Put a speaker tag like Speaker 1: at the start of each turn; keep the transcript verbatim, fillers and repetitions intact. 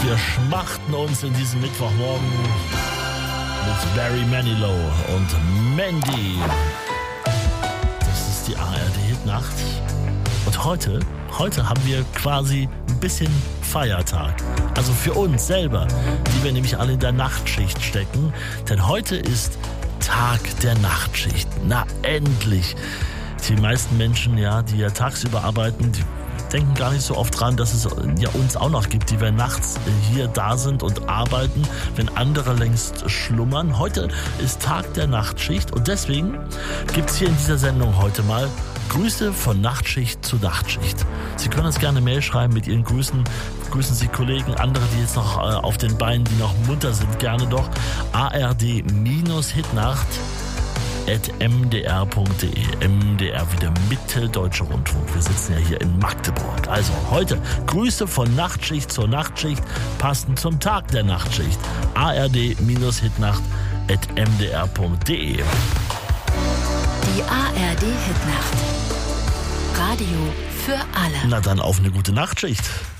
Speaker 1: wir schmachten uns in diesem Mittwochmorgen mit Barry Manilow und Mandy. Das ist die A R D-Hitnacht. Und heute, heute haben wir quasi ein bisschen Feiertag. Also für uns selber, die wir nämlich alle in der Nachtschicht stecken. Denn heute ist Tag der Nachtschicht. Na, endlich. Die meisten Menschen, ja, die ja tagsüber arbeiten, die denken gar nicht so oft dran, dass es ja uns auch noch gibt, die wir nachts hier da sind und arbeiten, wenn andere längst schlummern. Heute ist Tag der Nachtschicht und deswegen gibt es hier in dieser Sendung heute mal Grüße von Nachtschicht zu Nachtschicht. Sie können uns gerne Mail schreiben mit Ihren Grüßen. Grüßen Sie Kollegen, andere, die jetzt noch äh, auf den Beinen, die noch munter sind, gerne doch. A R D-Hitnacht at m d r punkt d e. M D R wieder Mitteldeutsche Rundfunk. Wir sitzen ja hier in Magdeburg. Also heute Grüße von Nachtschicht zur Nachtschicht, passend zum Tag der Nachtschicht. A R D-Hitnacht at m d r punkt d e.
Speaker 2: Die A R D-Hitnacht. Radio für alle.
Speaker 1: Na dann auf eine gute Nachtschicht.